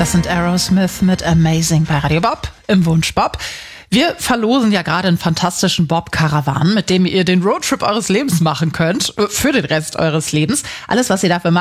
Das sind Aerosmith mit Amazing bei Radio Bob im Wunsch Bob. Wir verlosen ja gerade einen fantastischen Bob-Karawan, mit dem ihr den Roadtrip eures Lebens machen könnt, für den Rest eures Lebens. Alles, was ihr dafür macht,